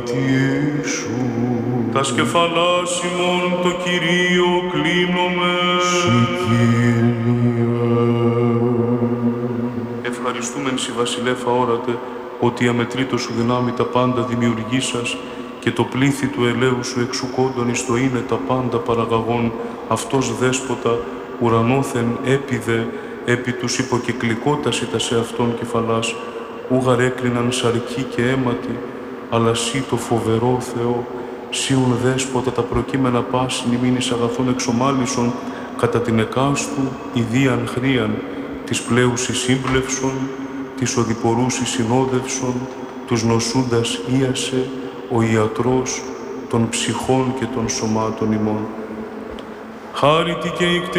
Τα σκεφαλάς ημών το Κυρίο κλείνομαι. Ευχαριστούμεν σοι βασιλεύ αόρατε, ότι αμετρήτω σου δυνάμει τα πάντα δημιουργήσας και το πλήθη του ελαίου σου εξουκόντων εις το είναι τα πάντα παραγαγών, αυτός δέσποτα, ουρανόθεν έπιδε, επί τους υποκεκλικότας ητα σε αυτόν κεφαλάς, ούγαρ έκριναν σαρκή και αίματι, αλλά σύ το φοβερό Θεό, σίουν δέσποτα τα προκείμενα πάσιν ημίνης αγαθών εξομάλισον, κατά την εκάστου ιδίαν χρίαν, της πλέουσης σύμπλευσον, της οδηπορούσης συνόδευσον, τους νοσούντας ίασε, ο ιατρός των ψυχών και των σωμάτων ημών. Χάρητη και